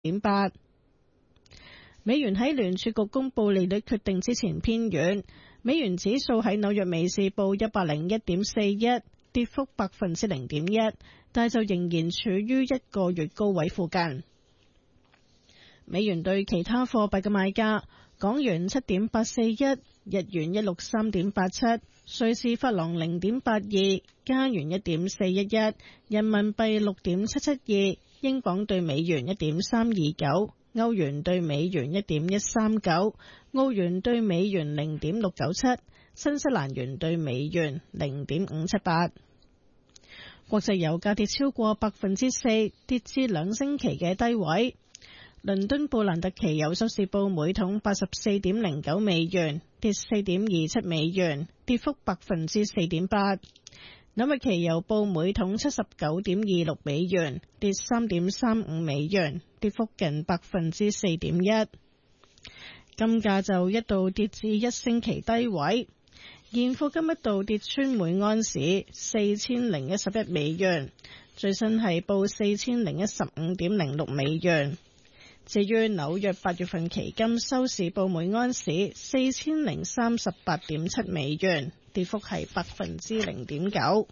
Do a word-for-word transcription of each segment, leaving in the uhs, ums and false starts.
點八。美元喺聯儲局公布利率決定之前偏軟，美元指數喺紐約美市報一百零一點四一，跌幅百分之零點一，但就仍然處於一個月高位附近。美元對其他貨幣嘅賣價：港元七點八四一，日元一六三點八七，瑞士法郎零點八二，加元一點四一一，人民幣六點七七二，英鎊對美元一點三二九，歐元對美元一點一三九，澳元對美元零點六九七，新西蘭元對美元零點五七八。國際油價跌超過百分之四，跌至兩星期嘅低位。倫敦布蘭特期油收市報每桶八十四點零九美元，跌四點二七美元，跌幅百分之四點八。紐約期油報每桶七十九點二六美元，跌三點三五美元，跌幅近百分之四點一。金價就一度跌至一星期低位，現貨金一度跌穿每盎司四千零一十一美元，最新係報四千零一十五點零六美元。至於紐約八月份期金收市報每盎司四千零三十八點七美元，跌幅係百分之零點九。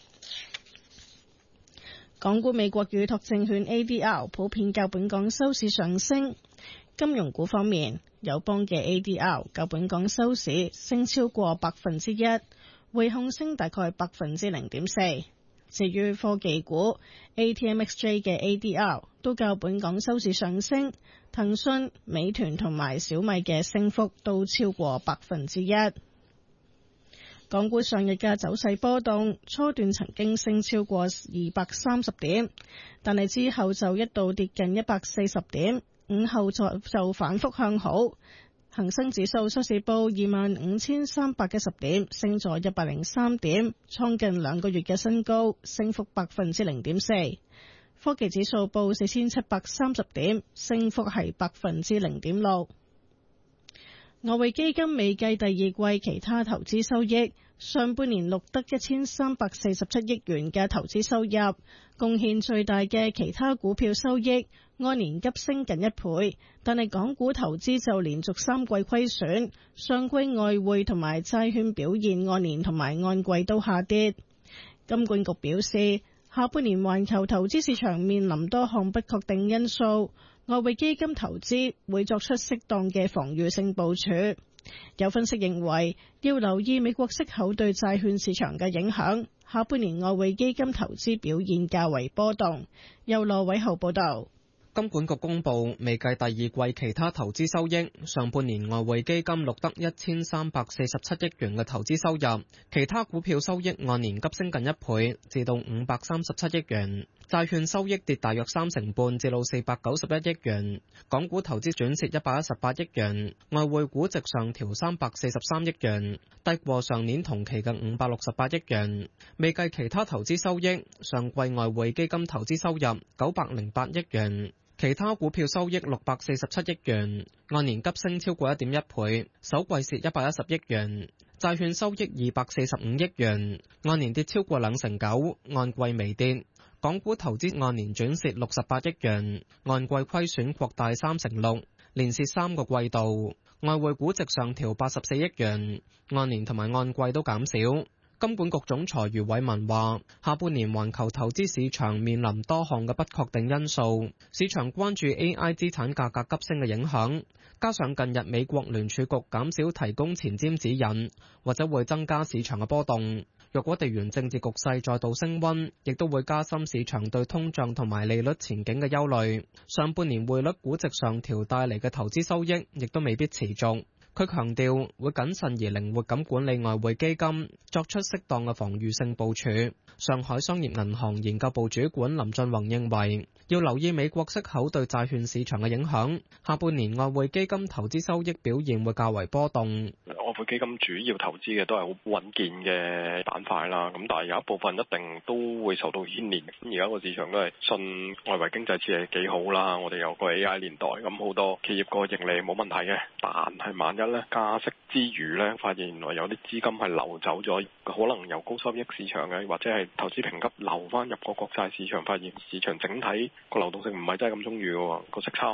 港股美國預託證券 A D R 普遍較本港收市上升。金融股方面，友邦嘅 A D R 較本港收市升超過百分之一，匯控升大概百分之零點四。至於科技股 A T M X J 嘅 A D R 都較本港收市上升，騰訊、美團同埋小米嘅升幅都超過百分之一。港股上日嘅走勢波動，初段曾經升超過二百三十點，但係之後就一度跌近一百四十點，午後就就反覆向好。恒生指數收市報二萬五千三百一十點，升咗一百零三點，創近兩個月嘅新高，升幅百分之零點四。科技指數報四千七百三十點，升幅係百分之零點六。外匯基金未計第二季其他投資收益，上半年錄得一千三百四十七億元嘅投資收入，貢獻最大嘅其他股票收益按年急升近一倍，但係港股投資就連續三季虧損，上季外匯同埋債券表現按年同埋按季都下跌。金管局表示，下半年環球投資市場面臨多項不確定因素，外匯基金投資會作出適當嘅防禦性部署。有分析認為，要留意美國息口對債券市場嘅影響，下半年外匯基金投資表現較為波動。由羅偉豪報道。 金管局公布未計第二季其他投資收益，上半年外匯基金錄得一千三百四十七億元嘅投資收入，其他股票收益按年急升近一倍，至到五百三十七億元。債券收益跌大約三成半，至到四百九十一億元。港股投資轉蝕一百一十八億元，外匯估值上調三百四十三億元，低過上年同期嘅五百六十八億元。未計其他投資收益，上季外匯基金投資收入九百零八億元。其他股票收益六百四十七億元，按年急升超過一點一倍，首季蝕一百一十億元。債券收益二百四十五億元，按年跌超過兩成九，按季微跌。港股投資按年轉蝕六十八億元，按季虧損擴大三成六，連蝕三個季度。外匯估值上調八十四億元，按年同埋按季都減少。金管局總裁余偉文話，下半年環球投資市場面臨多項嘅不確定因素，市場關注 A I 資產價格急升嘅影響，加上近日美國聯儲局減少提供前瞻指引，或者會增加市場嘅波動。若果地緣政治局勢再度升溫，亦都會加深市場對通脹同埋利率前景嘅憂慮。上半年匯率估值上調帶嚟嘅投資收益，亦都未必持續。佢強調會謹慎而靈活咁管理外匯基金，作出適當嘅防禦性部署。上海商業銀行研究部主管林俊宏認為，要留意美國息口對債券市場嘅影響，下半年外匯基金投資收益表現會較為波動。 我匯基金主要投資嘅都係好穩健嘅板塊啦，咁但係有一部分一定都會受到牽連。咁而家個市場都係信外圍經濟似係幾好啦，我哋有個 A I 年代，咁好多企業個盈利冇問題嘅，但係萬一咧加息之餘咧，發現原來有啲資金係流走咗，可能由高收益市場嘅或者係投資評級流翻入個國債市場，發現市場整體個流動性唔係真係咁充裕嘅，個息差